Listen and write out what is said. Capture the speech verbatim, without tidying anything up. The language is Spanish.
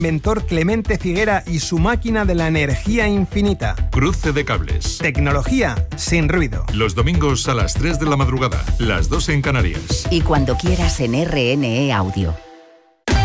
Mentor Clemente Figuera y su máquina de la energía infinita. Cruce de cables. Tecnología sin ruido. Los domingos a las tres de la madrugada, las dos en Canarias. Y cuando quieras en R N E Audio.